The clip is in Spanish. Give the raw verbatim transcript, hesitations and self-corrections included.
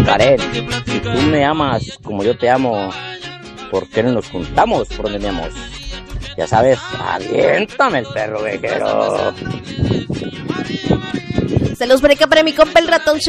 Karen, si tú me amas como yo te amo, ¿por qué no nos juntamos por donde me amos? Ya sabes, aviéntame el perro vejero. Saludos por acá para mi compa el ratón